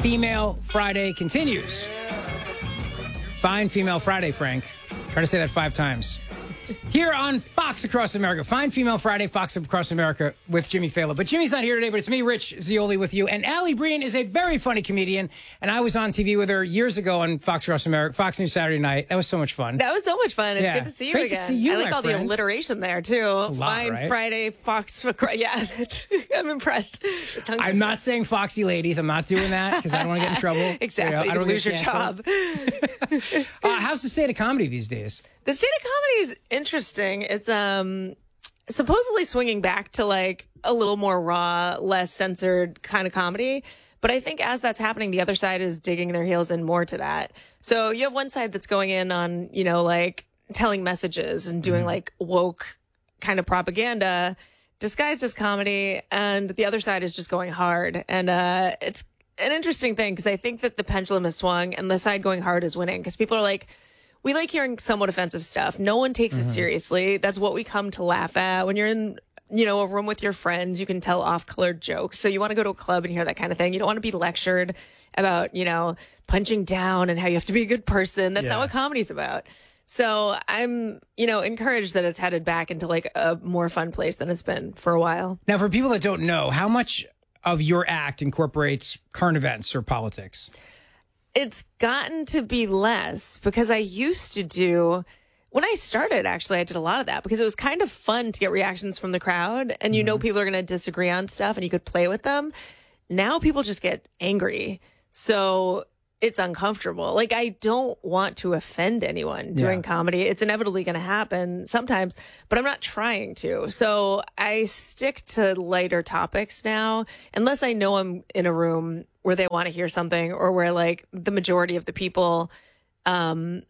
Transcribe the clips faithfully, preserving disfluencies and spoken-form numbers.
Female Friday continues. Fine Female Friday, Frank. Try to say that five times. Here on Fox Across America. Fine Female Friday, Fox Across America with Jimmy Fallon. But Jimmy's not here today, but it's me, Rich Zeoli, with you. And Allie Breen is a very funny comedian. And I was on T V with her years ago on Fox Across America, Fox News Saturday Night. That was so much fun. That was so much fun. It's Yeah. good to see you Great again. to see you, I like my all friend. the alliteration there, too. a lot, Fine right? Friday, Fox. Yeah, I'm impressed. The tongue I'm twister. not saying foxy ladies. I'm not doing that because I don't want to get in trouble. Exactly. You know, I You don't lose get your canceled. job. Uh, how's the state of comedy these days? The state of comedy is interesting. It's um supposedly swinging back to like a little more raw, less censored kind of comedy. But I think as that's happening, the other side is digging their heels in more to that. So you have one side that's going in on, you know, like telling messages and doing like woke kind of propaganda disguised as comedy. And the other side is just going hard. And uh, it's an interesting thing because I think that the pendulum has swung and the side going hard is winning because people are like, we like hearing somewhat offensive stuff. No one takes it seriously. That's what we come to laugh at. When you're in, you know, a room with your friends, you can tell off-colored jokes. So you want to go to a club and hear that kind of thing. You don't want to be lectured about, you know, punching down and how you have to be a good person. That's Yeah. not what comedy's about. So I'm, you know, encouraged that it's headed back into like a more fun place than it's been for a while. Now, for people that don't know, how much of your act incorporates current events or politics? It's gotten to be less because I used to do, when I started, actually, I did a lot of that because it was kind of fun to get reactions from the crowd. And you know, people are going to disagree on stuff and you could play with them. Now people just get angry. So it's uncomfortable. Like, I don't want to offend anyone doing Yeah. comedy. It's inevitably going to happen sometimes, but I'm not trying to. So I stick to lighter topics now, unless I know I'm in a room where they want to hear something or where like the majority of the people um,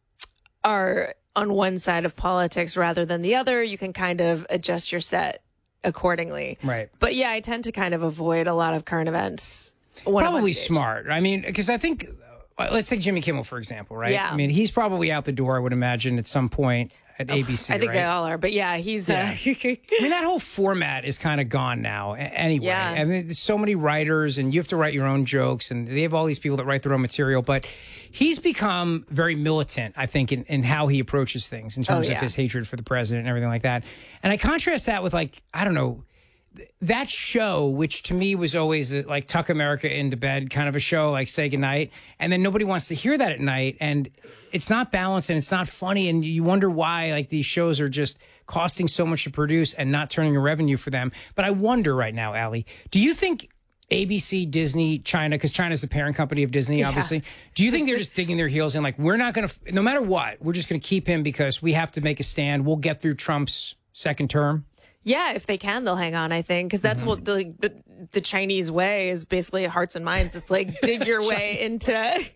are on one side of politics rather than the other. You can kind of adjust your set accordingly. Right. But yeah, I tend to kind of avoid a lot of current events. when I'm on Probably stage. smart. I mean, because I think, uh, let's take Jimmy Kimmel, for example, right? Yeah. I mean, he's probably out the door, I would imagine, at some point at A B C, I think right? they all are, but yeah, he's. Yeah. Uh, I mean, that whole format is kind of gone now a- anyway. Yeah. I mean, there's so many writers, and you have to write your own jokes, and they have all these people that write their own material. But he's become very militant, I think, in, in how he approaches things in terms Oh, of yeah. his hatred for the president and everything like that. And I contrast that with, like, I don't know, th- that show, which to me was always uh, like tuck America into bed kind of a show, like say goodnight. And then nobody wants to hear that at night. And it's not balanced and it's not funny. And you wonder why like these shows are just costing so much to produce and not turning a revenue for them. But I wonder right now, Allie, do you think A B C, Disney, China, because China's the parent company of Disney, Yeah. obviously. Do you think they're just digging their heels in? Like, we're not going to, no matter what, we're just going to keep him because we have to make a stand. We'll get through Trump's second term. yeah, if they can, they'll hang on. I think because that's what the, the the Chinese way is basically hearts and minds. It's like dig your way into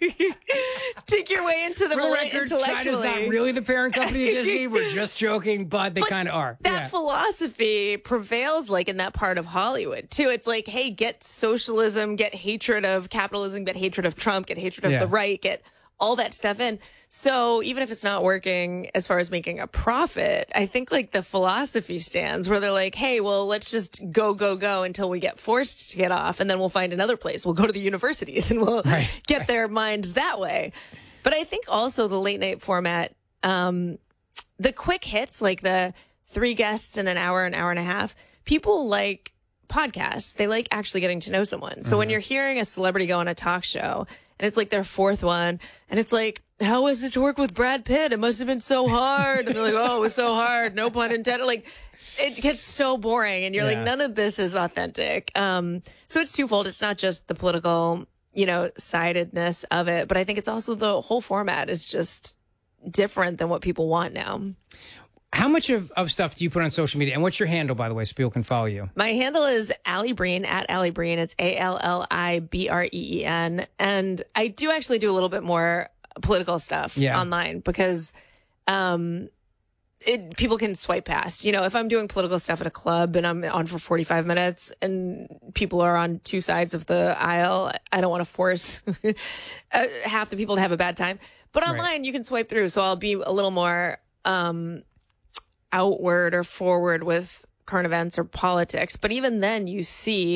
dig your way into the For the right record, China's intellectually. not really the parent company of Disney. We're just joking, but they But kind of are. That Yeah. philosophy prevails like in that part of Hollywood too. It's like, hey, get socialism, get hatred of capitalism, get hatred of Trump, get hatred of Yeah. the right, get all that stuff in. So even if it's not working as far as making a profit, I think like the philosophy stands where they're like, hey, well, let's just go, go, go until we get forced to get off. And then we'll find another place. We'll go to the universities and we'll Right. get their minds that way. But I think also the late night format, um, the quick hits, like the three guests in an hour, an hour and a half, people like podcasts. They like actually getting to know someone. So when you're hearing a celebrity go on a talk show and it's like their fourth one and it's like, how was it to work with Brad Pitt? It must have been so hard. And they're like, oh, it was so hard. No pun intended. Like, it gets so boring and you're Yeah. like, none of this is authentic. Um, so it's twofold. It's not just the political, you know, sidedness of it, but I think it's also the whole format is just different than what people want now. How much of, of stuff do you put on social media? And what's your handle, by the way, so people can follow you? My handle is Allie Breen, at Allie Breen. It's A L L I B R E E N. And I do actually do a little bit more political stuff Yeah. online because um, it, people can swipe past. You know, if I'm doing political stuff at a club and I'm on for forty-five minutes and people are on two sides of the aisle, I don't want to force uh, half the people to have a bad time. But online, Right. you can swipe through. So I'll be a little more um, outward or forward with current events or politics. But even then, you see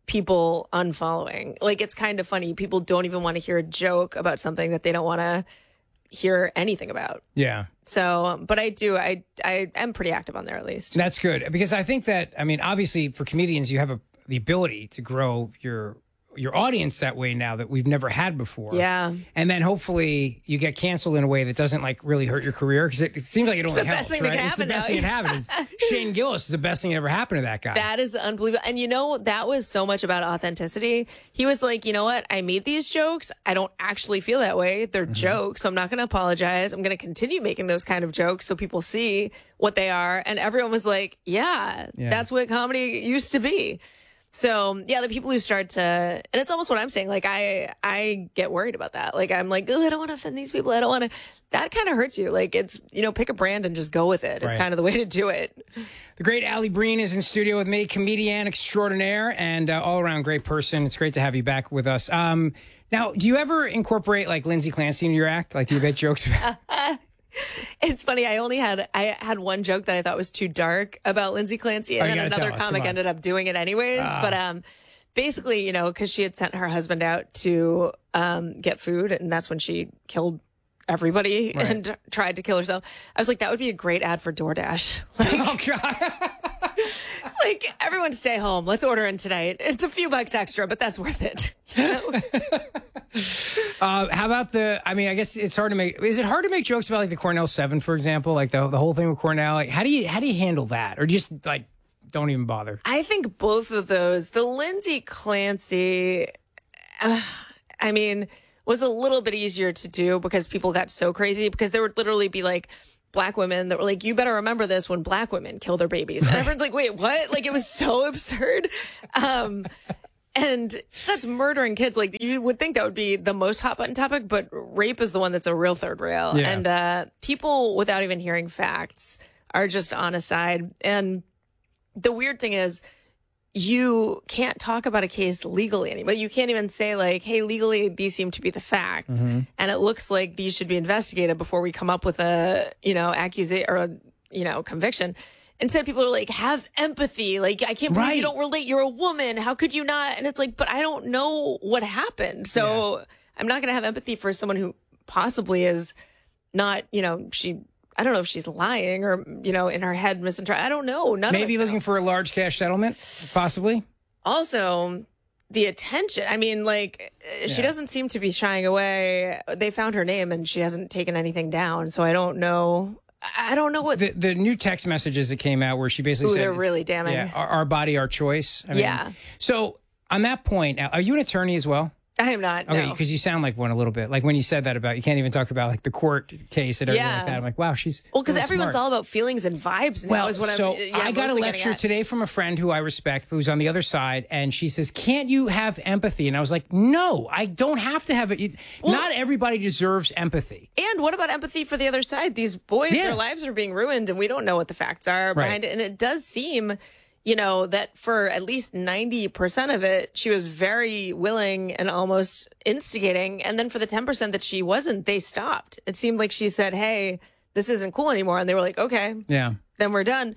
people unfollowing. Like, it's kind of funny. People don't even want to hear a joke about something that they don't want to hear anything about. Yeah. So, but I do, I, I am pretty active on there at least. That's good, because I think that, I mean, obviously for comedians, you have a, the ability to grow your your audience that way now that we've never had before. Yeah. And then hopefully you get canceled in a way that doesn't like really hurt your career, because it, it seems like it only the helps, best thing right? that can It's the happen best now. thing that happened. It's- Shane Gillis is the best thing that ever happened to that guy. That is unbelievable. And you know, that was so much about authenticity. He was like, you know what? I made these jokes. I don't actually feel that way. They're Mm-hmm. jokes. So I'm not going to apologize. I'm going to continue making those kind of jokes so people see what they are. And everyone was like, yeah, Yeah. that's what comedy used to be. So yeah, the people who start to, and it's almost what I'm saying. Like I, I get worried about that. Like I'm like, oh, I don't want to offend these people. I don't want to. That kind of hurts you. Like it's, you know, pick a brand and just go with it. It's Right. kind of the way to do it. The great Allie Breen is in studio with me, comedian extraordinaire and uh, all around great person. It's great to have you back with us. Um, now, do you ever incorporate like Lindsay Clancy into your act? Like, do you make jokes about? It's funny. I only had I had one joke that I thought was too dark about Lindsay Clancy, and Oh, you then gotta another tell us. comic Come on. ended up doing it anyways. But um, basically, you know, because she had sent her husband out to um get food, and that's when she killed everybody Right. and tried to kill herself. I was like, that would be a great ad for DoorDash. Like, Oh God! it's like everyone stay home. Let's order in tonight. It's a few bucks extra, but that's worth it. You know? Uh, how about the? I mean, I guess it's hard to make. Is it hard to make jokes about like the Cornell Seven, for example, like the the whole thing with Cornell? Like, how do you how do you handle that, or just like don't even bother? I think both of those, the Lindsay Clancy, uh, I mean, was a little bit easier to do because people got so crazy, because there would literally be like black women that were like, you better remember this when black women kill their babies. And everyone's like, wait, what? Like, it was so absurd. Um, and that's murdering kids. Like, you would think that would be the most hot button topic, but rape is the one that's a real third rail. Yeah. And uh, people, without even hearing facts, are just on a side. And the weird thing is, you can't talk about a case legally anymore. You can't even say like, hey, legally, these seem to be the facts. And it looks like these should be investigated before we come up with a, you know, accusation or, a, you know, conviction. Instead, people are like, have empathy. Like, I can't believe Right. you don't relate. You're a woman. How could you not? And it's like, but I don't know what happened. So I'm not going to have empathy for someone who possibly is not, you know, she, I don't know if she's lying or, you know, in her head misinterpreting. I don't know. None Maybe of us looking know. for a large cash settlement, possibly. Also, the attention. I mean, like, uh, she Yeah. doesn't seem to be shying away. They found her name and she hasn't taken anything down. So I don't know. I don't know what. The the new text messages that came out where she basically Ooh, said, they're it's- really damning. Yeah, our, our body, our choice. I mean, Yeah. So on that point, are you an attorney as well? I am not. Okay, No. because you sound like one a little bit. Like when you said that about, you can't even talk about like the court case and everything Yeah. like that. I'm like, wow, she's Well, because really everyone's smart. all about feelings and vibes now. Well, is what so I'm. Yeah, I got a mostly getting lecture at. today from a friend who I respect, who's on the other side, and she says, "Can't you have empathy?" And I was like, "No, I don't have to have it. Not everybody deserves empathy." And what about empathy for the other side? These boys, Yeah. their lives are being ruined, and we don't know what the facts are Right. behind it. And it does seem, you know, that for at least ninety percent of it, she was very willing and almost instigating. And then for the ten percent that she wasn't, they stopped. It seemed like she said, hey, this isn't cool anymore. And they were like, okay, Yeah. then we're done.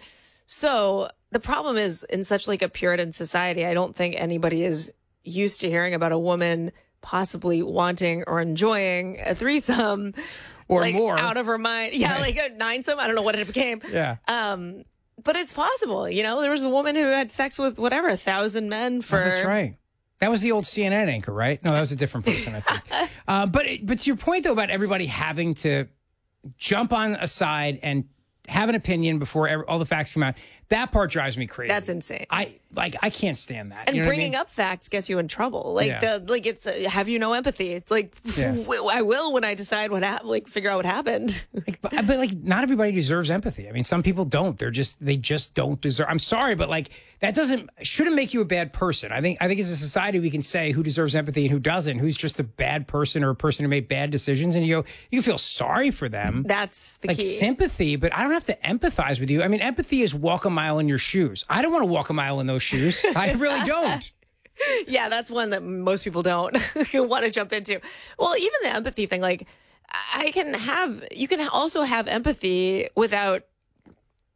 So the problem is, in such like a Puritan society, I don't think anybody is used to hearing about a woman possibly wanting or enjoying a threesome Or like, more. out of her mind. Yeah, Right. like a nine-some. I don't know what it became. Yeah. Um, but it's possible. You know, there was a woman who had sex with whatever a thousand men for. Oh, that's right. That was the old C N N anchor, right? No, that was a different person, I think. uh, but but to your point though about everybody having to jump on a side and have an opinion before ever, all the facts come out, that part drives me crazy. That's insane. I like I can't stand that. And you know what I bringing mean? up facts gets you in trouble. Like Yeah. the like it's uh, have you no empathy? It's like Yeah. w- I will when I decide what happened. Like figure out what happened. Like, but, but like not everybody deserves empathy. I mean, some people don't. They're just they just don't deserve. I'm sorry, but like that doesn't shouldn't make you a bad person. I think I think as a society we can say who deserves empathy and who doesn't. Who's just a bad person or a person who made bad decisions, and you go you feel sorry for them. That's the Like key. sympathy, but I don't have to empathize with you. I mean, empathy is walk a mile in your shoes. I don't want to walk a mile in those shoes. I really don't. Yeah, that's one that most people don't want to jump into. Well, even the empathy thing, like I can have, you can also have empathy without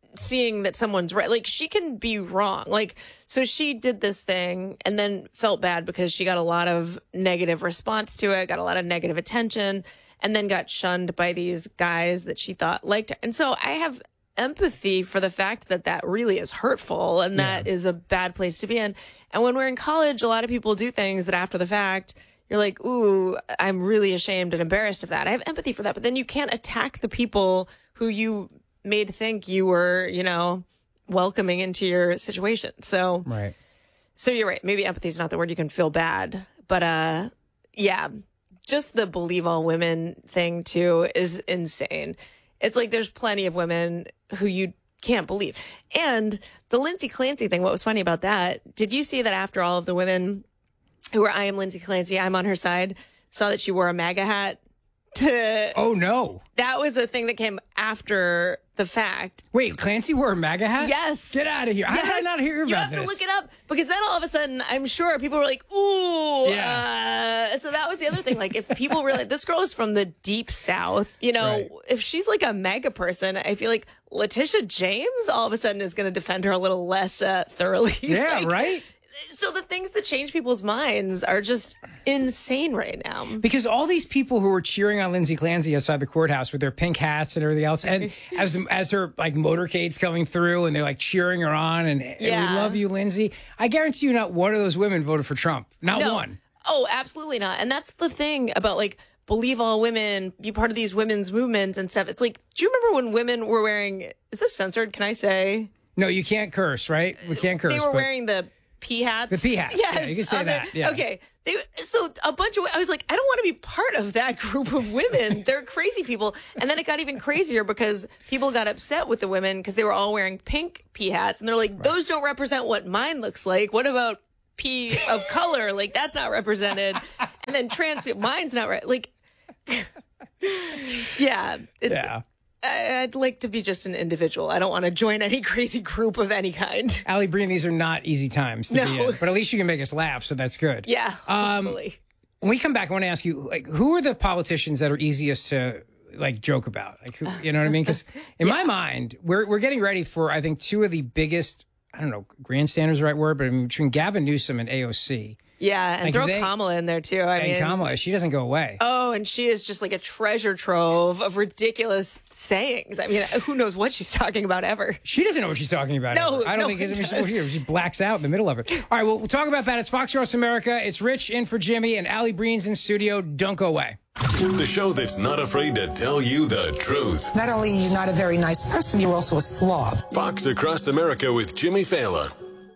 seeing that someone's right. Like, she can be wrong. Like, so she did this thing and then felt bad because she got a lot of negative response to it, got a lot of negative attention, and then got shunned by these guys that she thought liked her. And so I have empathy for the fact that that really is hurtful and that yeah. is a bad place to be in. And when we're in college, a lot of people do things that after the fact, you're like, ooh, I'm really ashamed and embarrassed of that. I have empathy for that. But then you can't attack the people who you made think you were, you know, welcoming into your situation. So, right. So you're right. Maybe empathy is not the word. You can feel bad. But uh, yeah, just the believe all women thing, too, is insane. It's like there's plenty of women who you can't believe. And the Lindsay Clancy thing, what was funny about that, did you see that after all of the women who were I am Lindsay Clancy, I'm on her side, saw that she wore a MAGA hat? To, oh, no. That was a thing that came after the fact. Wait, Clancy wore a MAGA hat? Yes. Get out of here. Yes. How did I not hear about this? You have to this? look it up because then all of a sudden, I'm sure people were like, ooh. Yeah. Uh, so that was the other thing. Like, if people were like, this girl is from the deep South, you know, right. if she's like a MAGA person, I feel like Letitia James all of a sudden is going to defend her a little less uh, thoroughly. Yeah, like, right? So the things that change people's minds are just insane right now. Because all these people who were cheering on Lindsay Clancy outside the courthouse with their pink hats and everything else, and as the, as her like motorcade's coming through and they're like cheering her on and, yeah. and we love you, Lindsay. I guarantee you, not one of those women voted for Trump. Not no. one. Oh, absolutely not. And that's the thing about like believe all women, be part of these women's movements and stuff. It's like, do you remember when women were wearing? Is this censored? Can I say? No, you can't curse, right? We can't curse. They were but... wearing the pea hats. The pea hats. Yes, yeah, you can say that. Yeah. Okay. They, so a bunch of, I was like, I don't want to be part of that group of women. They're crazy people. And then it got even crazier because people got upset with the women because they were all wearing pink pea hats. And they're like, right. those don't represent what mine looks like. What about pea of color? Like, that's not represented. And then trans people, mine's not right. Like, yeah. It's, yeah. I'd like to be just an individual. I don't want to join any crazy group of any kind. Allie Breen, these are not easy times to no. be in, but at least you can make us laugh, so that's good. Yeah, um, hopefully. When we come back, I want to ask you, like, who are the politicians that are easiest to like joke about? Like, who, you know what I mean? Because in yeah. my mind, we're we're getting ready for, I think, two of the biggest, I don't know, grandstanders is the right word, but I mean, between Gavin Newsom and A O C. Yeah, and like throw they, Kamala in there, too. I and mean, Kamala, she doesn't go away. Oh, and she is just like a treasure trove of ridiculous sayings. I mean, who knows what she's talking about ever. She doesn't know what she's talking about no, ever. I don't no think it's, I mean, she, she blacks out in the middle of it. All right, well, we'll talk about that. It's Fox Across America. It's Rich in for Jimmy, and Allie Breen's in studio. Don't go away. The show that's not afraid to tell you the truth. Not only are you not a very nice person, you're also a slob. Fox Across America with Jimmy Fallon.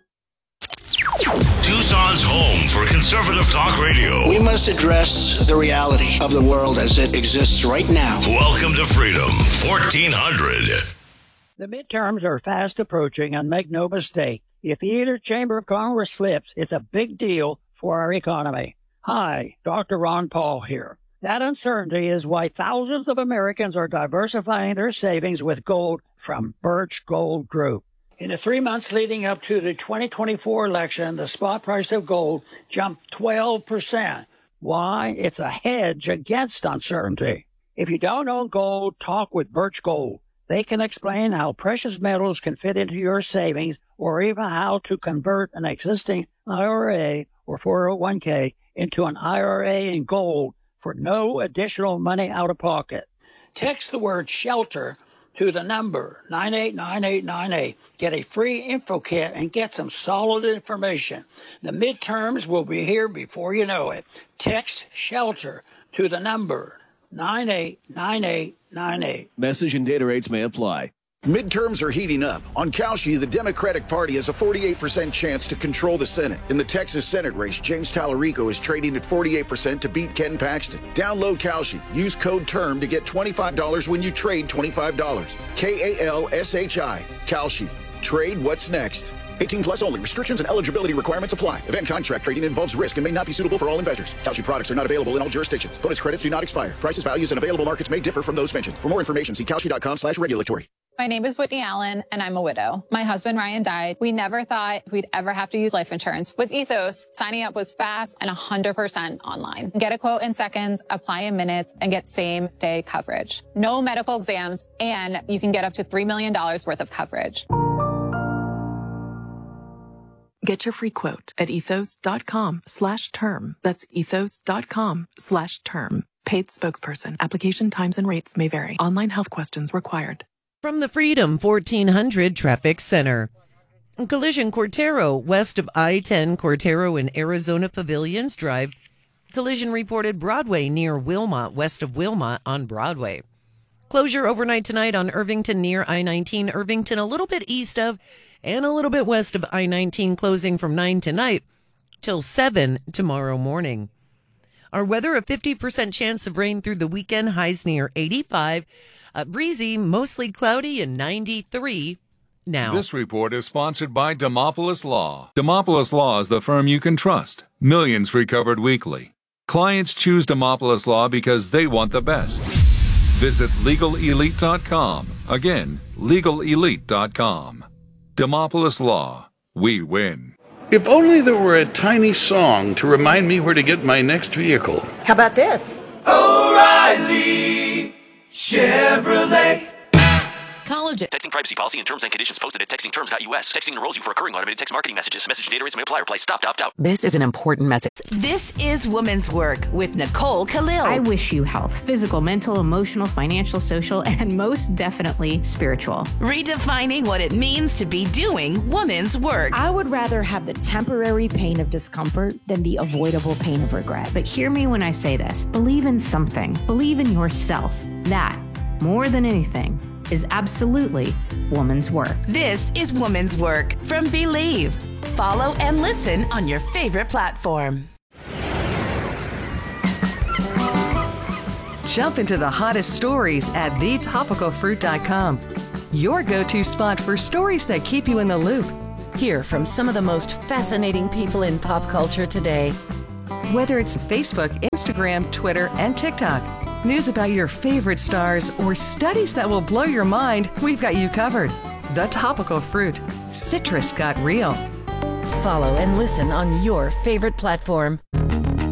Tucson's home for conservative talk radio. We must address the reality of the world as it exists right now. Welcome to Freedom, fourteen hundred. The midterms are fast approaching, and make no mistake, if either chamber of Congress flips, it's a big deal for our economy. Hi, Doctor Ron Paul here. That uncertainty is why thousands of Americans are diversifying their savings with gold from Birch Gold Group. In the three months leading up to the twenty twenty-four election, the spot price of gold jumped twelve percent. Why? It's a hedge against uncertainty. If you don't own gold, talk with Birch Gold. They can explain how precious metals can fit into your savings or even how to convert an existing I R A or four oh one k into an I R A in gold for no additional money out of pocket. Text the word SHELTER to the number nine eight nine eight nine eight. Get a free info kit and get some solid information. The midterms will be here before you know it. Text SHELTER to the number nine eight nine eight nine eight. Message and data rates may apply. Midterms are heating up. On Kalshi, the Democratic Party has a forty-eight percent chance to control the Senate. In the Texas Senate race, James Tallarico is trading at forty-eight percent to beat Ken Paxton. Download Kalshi. Use code TERM to get twenty-five dollars when you trade twenty-five dollars. K A L S H I. Kalshi. Trade what's next. eighteen plus only. Restrictions and eligibility requirements apply. Event contract trading involves risk and may not be suitable for all investors. Kalshi products are not available in all jurisdictions. Bonus credits do not expire. Prices, values, and available markets may differ from those mentioned. For more information, see Kalshi dot com slash regulatory. My name is Whitney Allen, and I'm a widow. My husband, Ryan, died. We never thought we'd ever have to use life insurance. With Ethos, signing up was fast and one hundred percent online. Get a quote in seconds, apply in minutes, and get same-day coverage. No medical exams, and you can get up to three million dollars worth of coverage. Get your free quote at ethos.com slash term. That's ethos.com slash term. Paid spokesperson. Application times and rates may vary. Online health questions required. From the Freedom fourteen hundred Traffic Center. Collision Cortero, west of I ten, Cortero and Arizona Pavilions Drive. Collision reported Broadway near Wilmot, west of Wilmot on Broadway. Closure overnight tonight on Irvington near I nineteen. Irvington a little bit east of and a little bit west of I nineteen, closing from nine tonight till seven tomorrow morning. Our weather, a fifty percent chance of rain through the weekend, highs near eighty-five. Uh, breezy, mostly cloudy, and ninety-three now. This report is sponsored by Demopolis Law. Demopolis Law is the firm you can trust. Millions recovered weekly. Clients choose Demopolis Law because they want the best. Visit legal elite dot com. Again, legal elite dot com. Demopolis Law. We win. If only there were a tiny song to remind me where to get my next vehicle. How about this? O'Reilly Chevrolet. College. Texting privacy policy and terms and conditions posted at texting terms dot U S. Texting enrolls you for recurring automated text marketing messages. Message data rates may apply. Reply stop to opt out. This is an important message. This is Women's Work with Nicole Khalil. I wish you health, physical, mental, emotional, financial, social, and most definitely spiritual. Redefining what it means to be doing women's work. I would rather have the temporary pain of discomfort than the avoidable pain of regret. But hear me when I say this. Believe in something. Believe in yourself. That, more than anything, is absolutely woman's work. This is Woman's Work from Believe. Follow and listen on your favorite platform. Jump into the hottest stories at the topical fruit dot com. Your go-to spot for stories that keep you in the loop. Hear from some of the most fascinating people in pop culture today. Whether it's Facebook, Instagram, Twitter, and TikTok. News about your favorite stars or studies that will blow your mind, we've got you covered. The Topical Fruit. Citrus got real. Follow and listen on your favorite platform.